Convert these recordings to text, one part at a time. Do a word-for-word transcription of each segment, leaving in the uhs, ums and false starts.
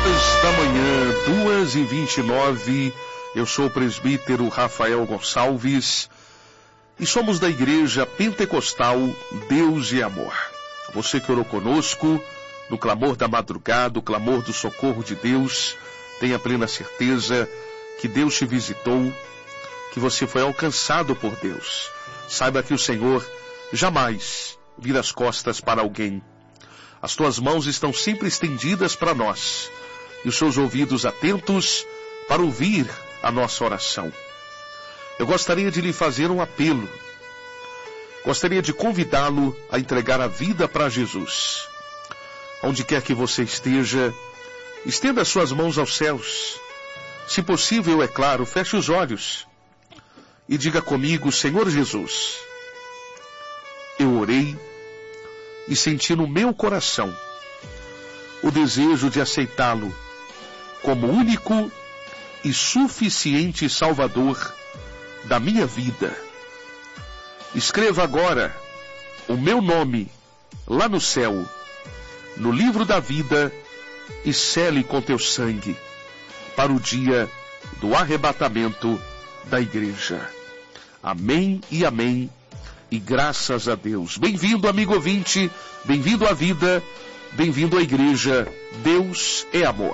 Da manhã, duas e vinte e nove, eu sou o presbítero Rafael Gonçalves e somos da Igreja Pentecostal Deus e Amor. Você que orou conosco no clamor da madrugada, o clamor do socorro de Deus, tenha plena certeza que Deus te visitou, que você foi alcançado por Deus. Saiba que o Senhor jamais vira as costas para alguém. As tuas mãos estão sempre estendidas para nós e os seus ouvidos atentos para ouvir a nossa oração. Eu gostaria de lhe fazer um apelo. Gostaria de convidá-lo a entregar a vida para Jesus. Onde quer que você esteja, estenda suas mãos aos céus. Se possível, é claro, feche os olhos e diga comigo: Senhor Jesus, eu orei e senti no meu coração o desejo de aceitá-lo como único e suficiente Salvador da minha vida. Escreva agora o meu nome lá no céu, no livro da vida, e sele com teu sangue para o dia do arrebatamento da igreja. Amém e amém, e graças a Deus. Bem-vindo, amigo ouvinte, bem-vindo à vida, bem-vindo à igreja Deus é Amor.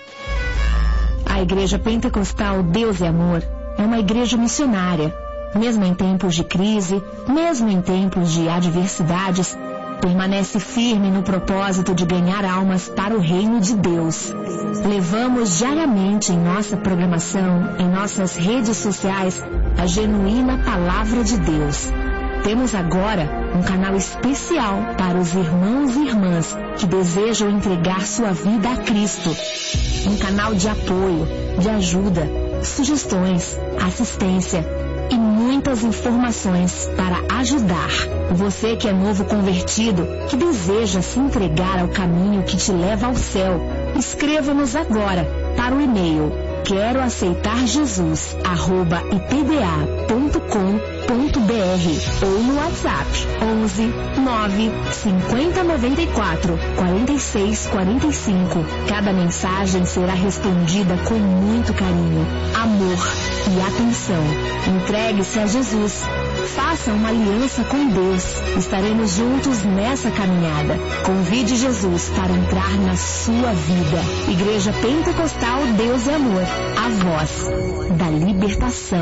A Igreja Pentecostal Deus é Amor é uma igreja missionária. Mesmo em tempos de crise, mesmo em tempos de adversidades, permanece firme no propósito de ganhar almas para o reino de Deus. Levamos diariamente em nossa programação, em nossas redes sociais, a genuína palavra de Deus. Temos agora um canal especial para os irmãos e irmãs que desejam entregar sua vida a Cristo. Um canal de apoio, de ajuda, sugestões, assistência e muitas informações para ajudar você que é novo convertido, que deseja se entregar ao caminho que te leva ao céu. Escreva-nos agora para o e-mail quero aceitar Jesus arroba i p d a ponto com ponto b r ou no WhatsApp onze nove cinquenta noventa e quatro quarenta e seis quarenta e cinco. Cada mensagem será respondida com muito carinho, amor e atenção. Entregue-se a Jesus. Faça uma aliança com Deus. Estaremos juntos nessa caminhada. Convide Jesus para entrar na sua vida. Igreja Pentecostal Deus é Amor, a voz da libertação.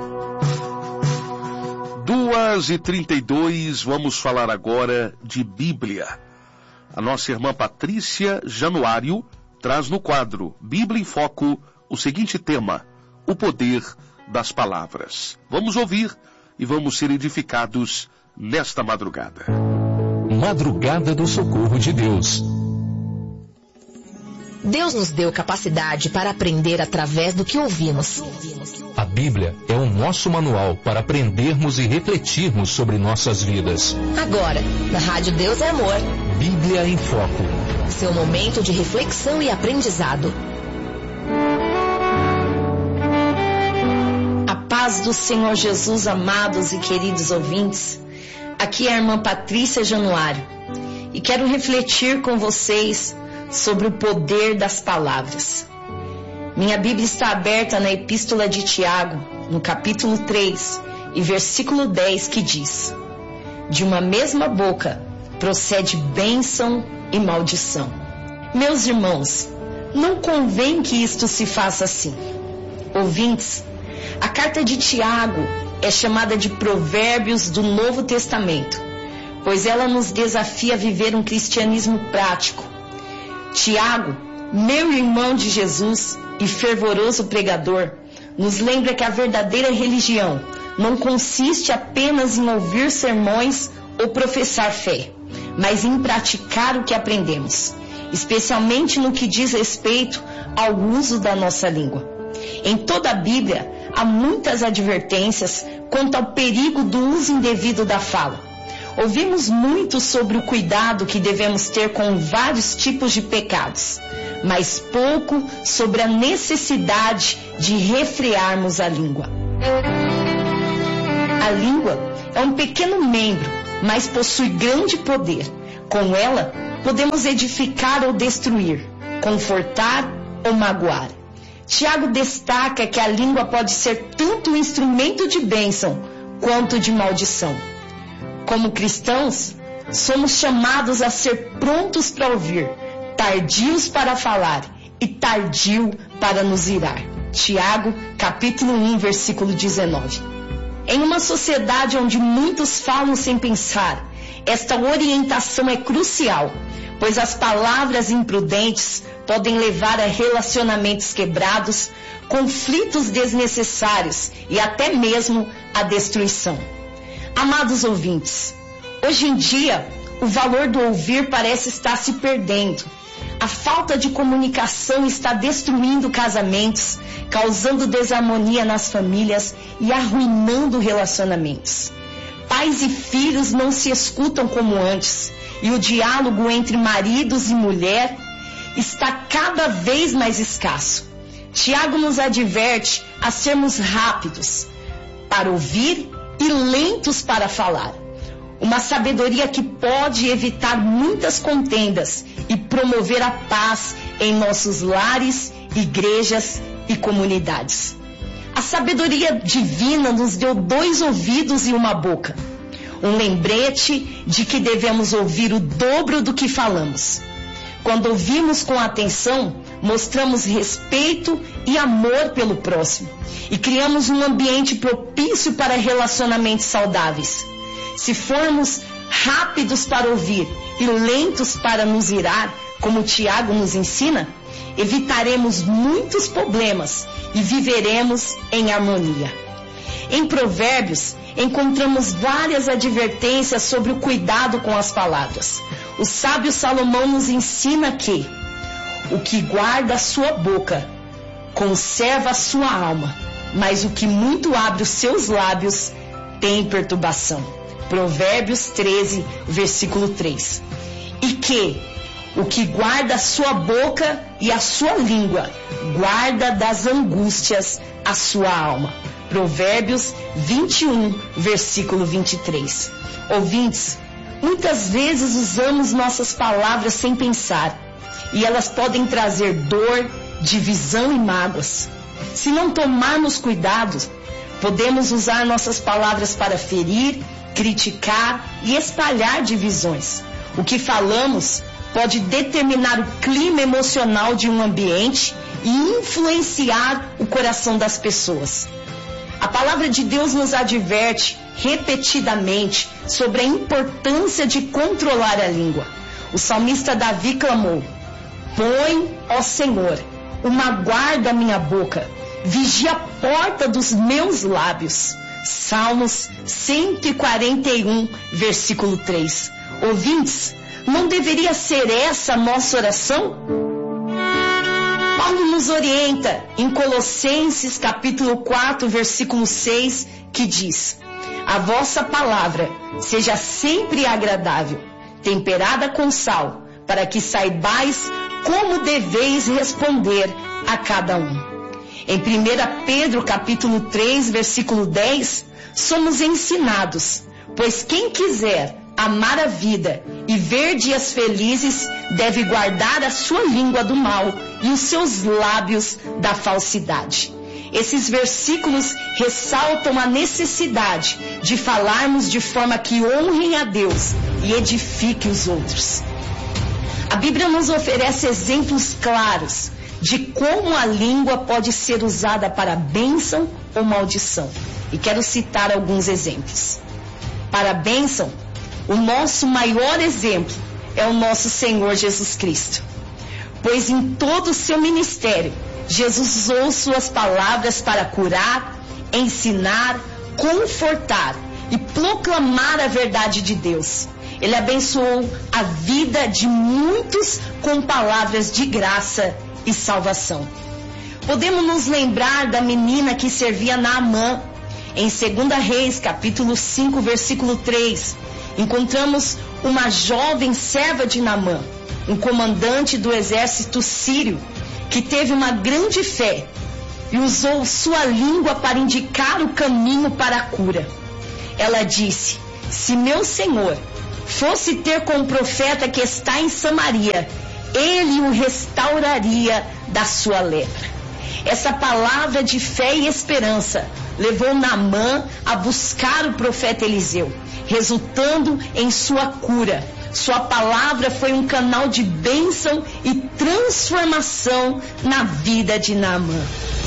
duas e trinta e dois, vamos falar agora de Bíblia. A nossa irmã Patrícia Januário traz no quadro Bíblia em Foco o seguinte tema: o poder das palavras. Vamos ouvir e vamos ser edificados nesta madrugada. Madrugada do Socorro de Deus. Deus nos deu capacidade para aprender através do que ouvimos. A Bíblia é o nosso manual para aprendermos e refletirmos sobre nossas vidas. Agora, na Rádio Deus é Amor, Bíblia em Foco. Seu momento de reflexão e aprendizado. A paz do Senhor Jesus, amados e queridos ouvintes. Aqui é a irmã Patrícia Januário e quero refletir com vocês sobre o poder das palavras. Minha Bíblia está aberta na Epístola de Tiago, no capítulo três e versículo dez, que diz: de uma mesma boca procede bênção e maldição. Meus irmãos, não convém que isto se faça assim. Ouvintes, a carta de Tiago é chamada de Provérbios do Novo Testamento, pois ela nos desafia a viver um cristianismo prático. Tiago, meu irmão de Jesus e fervoroso pregador, nos lembra que a verdadeira religião não consiste apenas em ouvir sermões ou professar fé, mas em praticar o que aprendemos, especialmente no que diz respeito ao uso da nossa língua. Em toda a Bíblia, há muitas advertências quanto ao perigo do uso indevido da fala. Ouvimos muito sobre o cuidado que devemos ter com vários tipos de pecados, mas pouco sobre a necessidade de refrearmos a língua. A língua é um pequeno membro, mas possui grande poder. Com ela, podemos edificar ou destruir. confortar ou magoar. Tiago destaca que a língua pode ser tanto um instrumento de bênção quanto de maldição. Como cristãos, somos chamados a ser prontos para ouvir, tardios para falar e tardio para nos irar. Tiago, capítulo um, versículo dezenove. Em uma sociedade onde muitos falam sem pensar, esta orientação é crucial, pois as palavras imprudentes podem levar a relacionamentos quebrados, conflitos desnecessários e até mesmo a destruição. Amados ouvintes, hoje em dia, o valor do ouvir parece estar se perdendo. A falta de comunicação está destruindo casamentos, causando desarmonia nas famílias e arruinando relacionamentos. Pais e filhos não se escutam como antes, e o diálogo entre maridos e mulher está cada vez mais escasso. Tiago nos adverte a sermos rápidos para ouvir e lentos para falar. Uma sabedoria que pode evitar muitas contendas e promover a paz em nossos lares, igrejas e comunidades. A sabedoria divina nos deu dois ouvidos e uma boca. Um lembrete de que devemos ouvir o dobro do que falamos. Quando ouvimos com atenção, mostramos respeito e amor pelo próximo e criamos um ambiente propício para relacionamentos saudáveis. Se formos rápidos para ouvir e lentos para nos irar, como Tiago nos ensina, evitaremos muitos problemas e viveremos em harmonia. Em Provérbios, encontramos várias advertências sobre o cuidado com as palavras. O sábio Salomão nos ensina que o que guarda a sua boca conserva a sua alma, mas o que muito abre os seus lábios tem perturbação. Provérbios treze, versículo três. E que o que guarda a sua boca e a sua língua guarda das angústias a sua alma. Provérbios vinte e um, versículo vinte e três. Ouvintes, muitas vezes usamos nossas palavras sem pensar, e elas podem trazer dor, divisão e mágoas. Se não tomarmos cuidado, podemos usar nossas palavras para ferir, criticar e espalhar divisões. O que falamos pode determinar o clima emocional de um ambiente e influenciar o coração das pessoas. A palavra de Deus nos adverte repetidamente sobre a importância de controlar a língua. O salmista Davi clamou: põe, ó Senhor, uma guarda à minha boca, vigia a porta dos meus lábios. Salmos cento e quarenta e um, versículo três. Ouvintes, não deveria ser essa a nossa oração? Paulo nos orienta em Colossenses capítulo quatro, versículo seis, que diz: a vossa palavra seja sempre agradável, temperada com sal, para que saibais como deveis responder a cada um. Em primeira Pedro capítulo três, versículo dez, somos ensinados, pois quem quiser amar a vida e ver dias felizes deve guardar a sua língua do mal e os seus lábios da falsidade. Esses versículos ressaltam a necessidade de falarmos de forma que honrem a Deus e edifique os outros. A Bíblia nos oferece exemplos claros de como a língua pode ser usada para bênção ou maldição. E quero citar alguns exemplos. Para a bênção, o nosso maior exemplo é o nosso Senhor Jesus Cristo. Pois em todo o seu ministério, Jesus usou suas palavras para curar, ensinar, confortar e proclamar a verdade de Deus. Ele abençoou a vida de muitos com palavras de graça e salvação. Podemos nos lembrar da menina que servia Naamã. Em segunda Reis, capítulo cinco, versículo três, encontramos uma jovem serva de Naamã, um comandante do exército sírio, que teve uma grande fé e usou sua língua para indicar o caminho para a cura. Ela disse: se meu senhor fosse ter com o profeta que está em Samaria, ele o restauraria da sua lepra. Essa palavra de fé e esperança levou Naamã a buscar o profeta Eliseu, resultando em sua cura. Sua palavra foi um canal de bênção e transformação na vida de Naamã.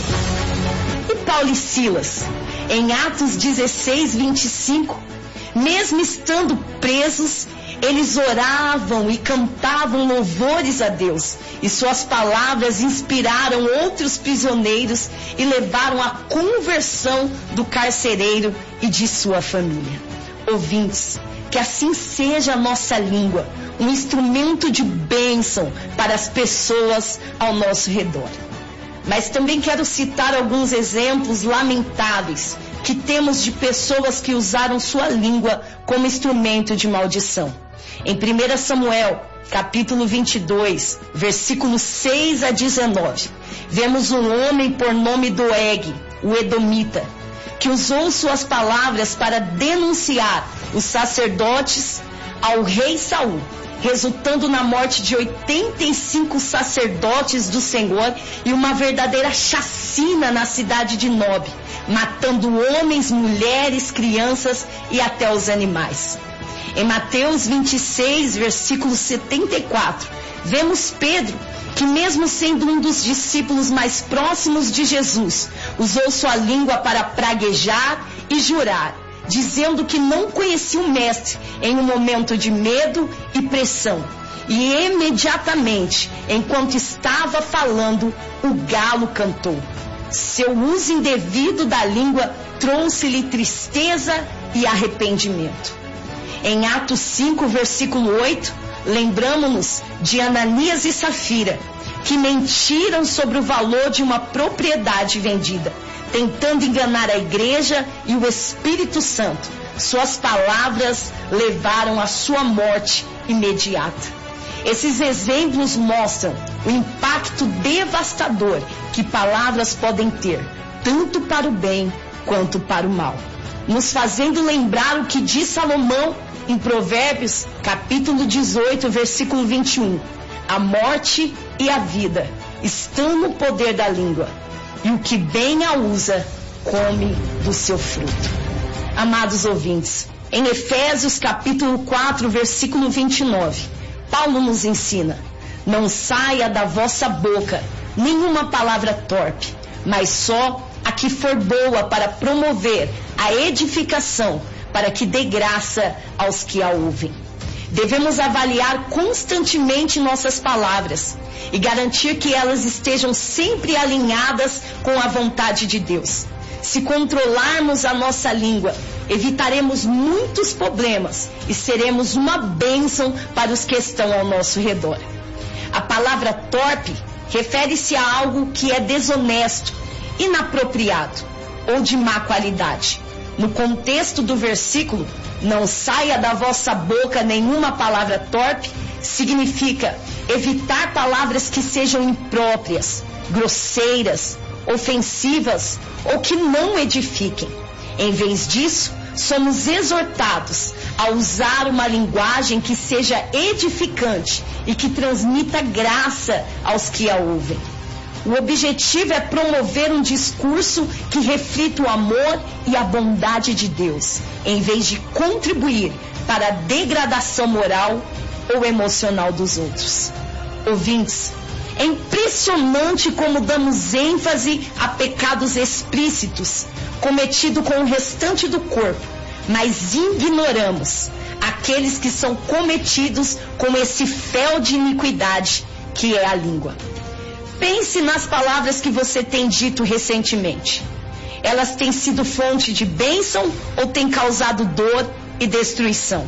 E Paulo e Silas, em Atos dezesseis, vinte e cinco, mesmo estando presos, eles oravam e cantavam louvores a Deus, e suas palavras inspiraram outros prisioneiros e levaram à conversão do carcereiro e de sua família. Ouvintes, que assim seja a nossa língua, um instrumento de bênção para as pessoas ao nosso redor. Mas também quero citar alguns exemplos lamentáveis que temos de pessoas que usaram sua língua como instrumento de maldição. Em primeiro Samuel, capítulo vinte e dois, versículos seis a dezenove, vemos um homem por nome Doeg, o Edomita, que usou suas palavras para denunciar os sacerdotes ao rei Saul, resultando na morte de oitenta e cinco sacerdotes do Senhor e uma verdadeira chacina na cidade de Nob, matando homens, mulheres, crianças e até os animais. Em Mateus vinte e seis, versículo setenta e quatro, vemos Pedro, que mesmo sendo um dos discípulos mais próximos de Jesus, usou sua língua para praguejar e jurar, dizendo que não conhecia o mestre em um momento de medo e pressão. E imediatamente, enquanto estava falando, o galo cantou. Seu uso indevido da língua trouxe-lhe tristeza e arrependimento. Em Atos cinco, versículo oito, lembramos-nos de Ananias e Safira, que mentiram sobre o valor de uma propriedade vendida, tentando enganar a igreja e o Espírito Santo. Suas palavras levaram à sua morte imediata. Esses exemplos mostram o impacto devastador que palavras podem ter, tanto para o bem quanto para o mal. Nos fazendo lembrar o que diz Salomão em Provérbios, capítulo dezoito, versículo vinte e um. A morte e a vida estão no poder da língua, e o que bem a usa, come do seu fruto. Amados ouvintes, em Efésios, capítulo quatro, versículo vinte e nove, Paulo nos ensina: não saia da vossa boca nenhuma palavra torpe, mas só a que for boa para promover a edificação, para que dê graça aos que a ouvem. Devemos avaliar constantemente nossas palavras e garantir que elas estejam sempre alinhadas com a vontade de Deus. Se controlarmos a nossa língua, evitaremos muitos problemas e seremos uma bênção para os que estão ao nosso redor. A palavra torpe refere-se a algo que é desonesto, inapropriado ou de má qualidade. No contexto do versículo, não saia da vossa boca nenhuma palavra torpe, significa evitar palavras que sejam impróprias, grosseiras, ofensivas ou que não edifiquem. Em vez disso, somos exortados a usar uma linguagem que seja edificante e que transmita graça aos que a ouvem. O objetivo é promover um discurso que reflita o amor e a bondade de Deus, em vez de contribuir para a degradação moral ou emocional dos outros. Ouvintes, é impressionante como damos ênfase a pecados explícitos cometidos com o restante do corpo, mas ignoramos aqueles que são cometidos com esse fel de iniquidade que é a língua. Pense nas palavras que você tem dito recentemente. Elas têm sido fonte de bênção ou têm causado dor e destruição?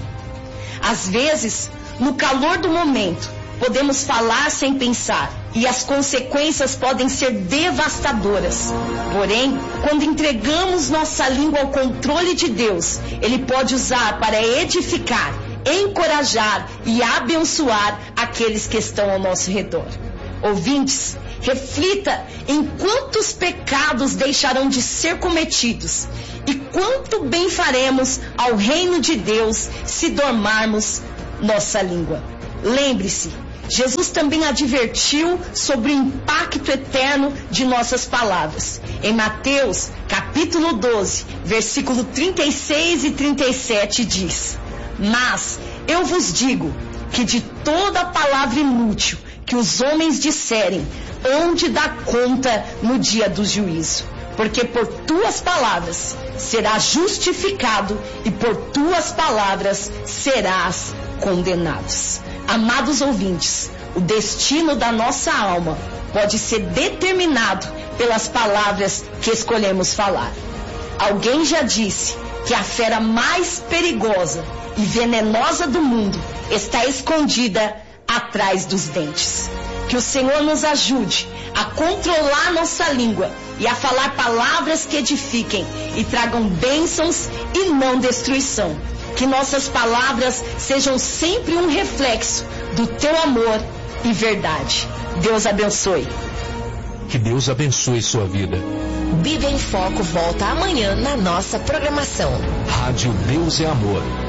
Às vezes, no calor do momento, podemos falar sem pensar e as consequências podem ser devastadoras. Porém, quando entregamos nossa língua ao controle de Deus, Ele pode usar para edificar, encorajar e abençoar aqueles que estão ao nosso redor. Ouvintes, reflita em quantos pecados deixarão de ser cometidos e quanto bem faremos ao reino de Deus se domarmos nossa língua. Lembre-se Jesus também advertiu sobre o impacto eterno de nossas palavras. Em Mateus, capítulo doze, versículo trinta e seis e trinta e sete diz: Mas eu vos digo que de toda palavra inútil que os homens disserem, hão de dar conta no dia do juízo. Porque por tuas palavras serás justificado e por tuas palavras serás condenado. Amados ouvintes, o destino da nossa alma pode ser determinado pelas palavras que escolhemos falar. Alguém já disse que a fera mais perigosa e venenosa do mundo está escondida atrás dos dentes. Que o Senhor nos ajude a controlar nossa língua e a falar palavras que edifiquem e tragam bênçãos e não destruição. Que nossas palavras sejam sempre um reflexo do teu amor e verdade. Deus abençoe. Que Deus abençoe sua vida. Bíblia em Foco volta amanhã na nossa programação. Rádio Deus é Amor.